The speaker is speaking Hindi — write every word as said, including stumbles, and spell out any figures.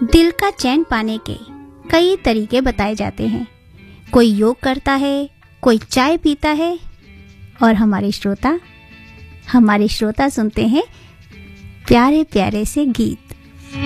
दिल का चैन पाने के कई तरीके बताए जाते हैं। कोई योग करता है, कोई चाय पीता है और हमारे श्रोता हमारे श्रोता सुनते हैं प्यारे प्यारे से गीत।